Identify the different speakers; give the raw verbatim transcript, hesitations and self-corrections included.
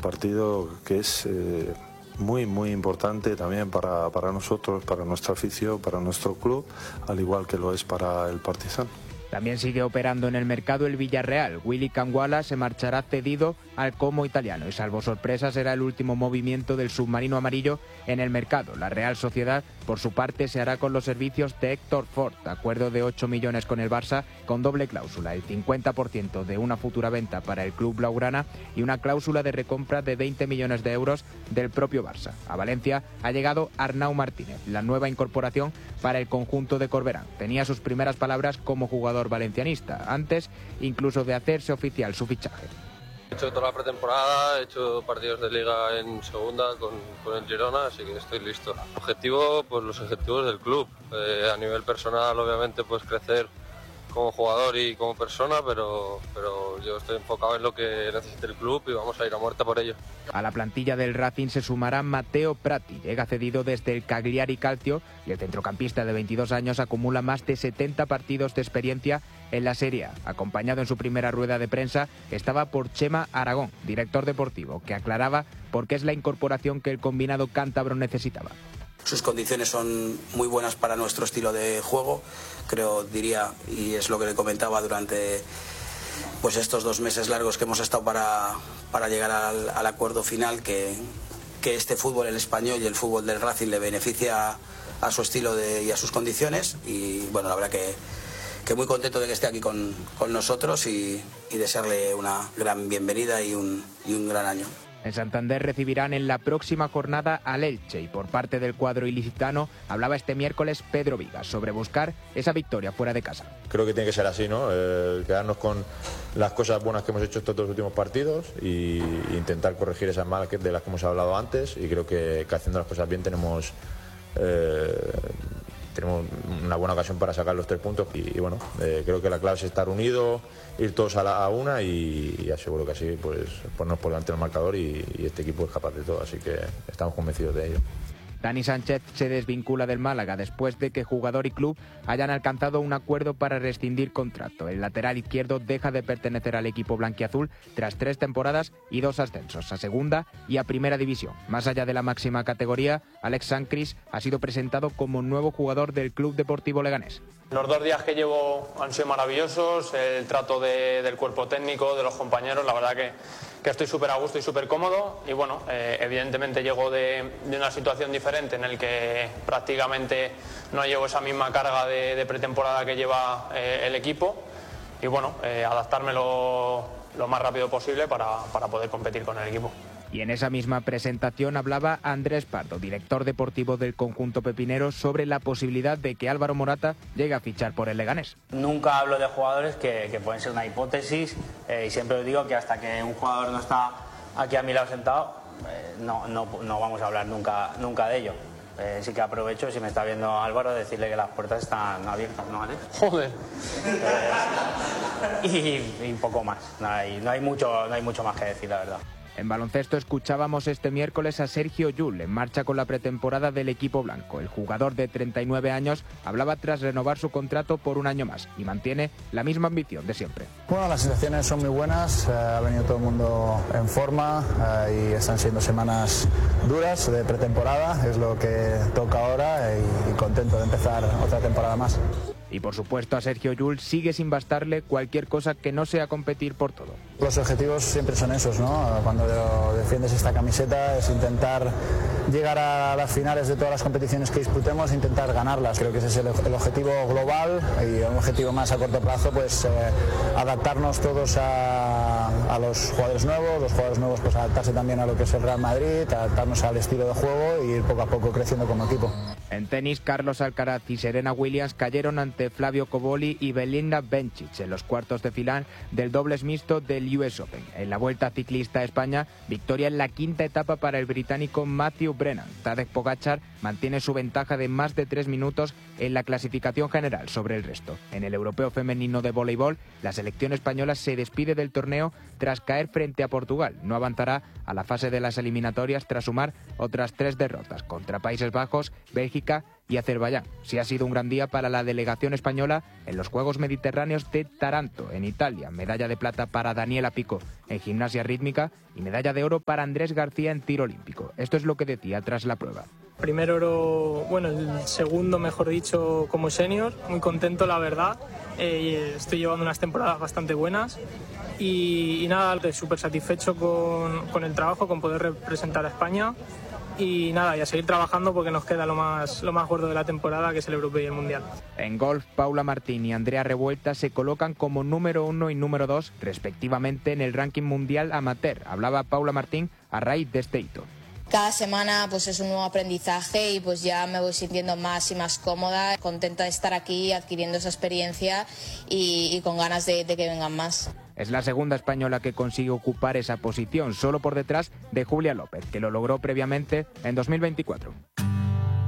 Speaker 1: partido que es eh, muy, muy importante también para, para nosotros, para nuestro afición, para nuestro club, al igual que lo es para el Partizan.
Speaker 2: También sigue operando en el mercado el Villarreal. Willy Canguala se marchará cedido al Como italiano y, salvo sorpresa, será el último movimiento del submarino amarillo en el mercado. La Real Sociedad, por su parte, se hará con los servicios de Héctor Ford, acuerdo de ocho millones con el Barça, con doble cláusula, el cincuenta por ciento de una futura venta para el club blaugrana y una cláusula de recompra de veinte millones de euros del propio Barça. A Valencia ha llegado Arnau Martínez, la nueva incorporación para el conjunto de Corberán. Tenía sus primeras palabras como jugador valencianista, antes incluso de hacerse oficial su fichaje.
Speaker 3: He hecho toda la pretemporada, he hecho partidos de liga en segunda con, con el Girona, así que estoy listo. Objetivo, pues los objetivos del club. Eh, a nivel personal, obviamente, pues crecer como jugador y como persona, pero, pero yo estoy enfocado en lo que necesite el club y vamos a ir a muerte por ello.
Speaker 2: A la plantilla del Racing se sumará Matteo Prati, llega cedido desde el Cagliari Calcio y el centrocampista de veintidós años acumula más de setenta partidos de experiencia en la Serie A. Acompañado en su primera rueda de prensa estaba por Chema Aragón, director deportivo, que aclaraba por qué es la incorporación que el combinado cántabro necesitaba.
Speaker 4: Sus condiciones son muy buenas para nuestro estilo de juego, creo, diría, y es lo que le comentaba durante pues estos dos meses largos que hemos estado para, para llegar al, al acuerdo final, que, que este fútbol, el español y el fútbol del Racing le beneficia a su estilo de, y a sus condiciones, y bueno, la verdad que, que muy contento de que esté aquí con, con nosotros y, y desearle una gran bienvenida y un, y un gran año.
Speaker 2: En Santander recibirán en la próxima jornada al Elche y por parte del cuadro ilicitano hablaba este miércoles Pedro Vigas sobre buscar esa victoria fuera de casa.
Speaker 5: Creo que tiene que ser así, ¿no? Eh, quedarnos con las cosas buenas que hemos hecho estos dos últimos partidos e intentar corregir esas malas de las que hemos hablado antes, y creo que, que haciendo las cosas bien tenemos... Eh, tenemos una buena ocasión para sacar los tres puntos y, y bueno, eh, creo que la clave es estar unidos, ir todos a, la, a una y, y aseguro que así pues ponernos por delante del marcador y, y este equipo es capaz de todo, así que estamos convencidos de ello.
Speaker 2: Dani Sánchez se desvincula del Málaga después de que jugador y club hayan alcanzado un acuerdo para rescindir contrato. El lateral izquierdo deja de pertenecer al equipo blanquiazul tras tres temporadas y dos ascensos a segunda y a primera división. Más allá de la máxima categoría, Alex Sancris ha sido presentado como nuevo jugador del Club Deportivo Leganés.
Speaker 6: Los dos días que llevo han sido maravillosos, el trato de, del cuerpo técnico, de los compañeros, la verdad que, que estoy súper a gusto y súper cómodo y bueno, eh, evidentemente llego de, de una situación diferente en la que prácticamente no llevo esa misma carga de, de pretemporada que lleva eh, el equipo y bueno, eh, adaptarme lo, lo más rápido posible para, para poder competir con el equipo.
Speaker 2: Y en esa misma presentación hablaba Andrés Pardo, director deportivo del conjunto pepinero, sobre la posibilidad de que Álvaro Morata llegue a fichar por el Leganés.
Speaker 7: Nunca hablo de jugadores que, que pueden ser una hipótesis eh, y siempre os digo que hasta que un jugador no está aquí a mi lado sentado, eh, no, no, no vamos a hablar nunca, nunca de ello. Eh, sí que aprovecho, si me está viendo Álvaro, decirle que las puertas están abiertas, ¿no, Alex?
Speaker 6: Joder.
Speaker 7: Eh, y, y un poco más, no hay, no, hay mucho, no hay mucho más que decir, la verdad.
Speaker 2: En baloncesto escuchábamos este miércoles a Sergio Llull, en marcha con la pretemporada del equipo blanco. El jugador de treinta y nueve años hablaba tras renovar su contrato por un año más y mantiene la misma ambición de siempre.
Speaker 8: Bueno, las sensaciones son muy buenas, eh, ha venido todo el mundo en forma eh, y están siendo semanas duras de pretemporada, es lo que toca ahora y, y contento de empezar otra temporada más.
Speaker 2: Y por supuesto a Sergio Llull sigue sin bastarle cualquier cosa que no sea competir por todo.
Speaker 8: Los objetivos siempre son esos, ¿no? Cuando defiendes esta camiseta es intentar llegar a las finales de todas las competiciones que disputemos, intentar ganarlas. Creo que ese es el, el objetivo global y un objetivo más a corto plazo, pues eh, adaptarnos todos a, a los jugadores nuevos, los jugadores nuevos pues adaptarse también a lo que es el Real Madrid, adaptarnos al estilo de juego y ir poco a poco creciendo como equipo.
Speaker 2: En tenis, Carlos Alcaraz y Serena Williams cayeron ante Flavio Cobolli y Belinda Bencic en los cuartos de final del dobles mixto del U S Open. En la Vuelta Ciclista a España, victoria en la quinta etapa para el británico Matthew Brennan. Tadej Pogačar mantiene su ventaja de más de tres minutos en la clasificación general sobre el resto. En el Europeo Femenino de Voleibol, la selección española se despide del torneo tras caer frente a Portugal. No avanzará a la fase de las eliminatorias tras sumar otras tres derrotas contra Países Bajos, Bélgica Bélgica y Azerbaiyán. Sí ha sido un gran día para la delegación española en los Juegos Mediterráneos de Taranto, en Italia. Medalla de plata para Daniela Pico en gimnasia rítmica y medalla de oro para Andrés García en tiro olímpico. Esto es lo que decía tras la prueba.
Speaker 9: Primer oro, bueno, el segundo, mejor dicho, como senior. Muy contento, la verdad. Eh, estoy llevando unas temporadas bastante buenas. Y, y nada, súper satisfecho con, con el trabajo, con poder representar a España. Y nada, y a seguir trabajando porque nos queda lo más, lo más gordo de la temporada, que es el Europeo y el Mundial.
Speaker 2: En golf, Paula Martín y Andrea Revuelta se colocan como número uno y número dos, respectivamente, en el ranking mundial amateur. Hablaba Paula Martín a raíz de este hito.
Speaker 10: Cada semana pues es un nuevo aprendizaje y pues ya me voy sintiendo más y más cómoda, contenta de estar aquí adquiriendo esa experiencia y, y con ganas de, de que vengan más.
Speaker 2: Es la segunda española que consigue ocupar esa posición, solo por detrás de Julia López, que lo logró previamente en dos mil veinticuatro.